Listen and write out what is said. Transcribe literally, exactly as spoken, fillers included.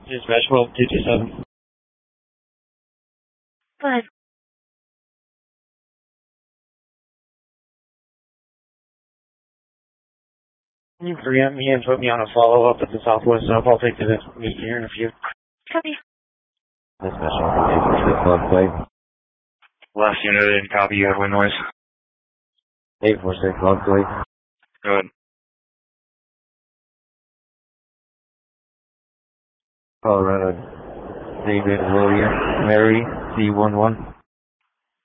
Dispatch twelve two two seven. Five. You can preempt me and put me on a follow-up at the Southwest Sub. I'll take the meet here in a few. Copy. Dispatch eight four six log plate. Last unit didn't copy, you have wind noise. eight four six log plate. Go ahead. Colorado, David William, Mary, C one one.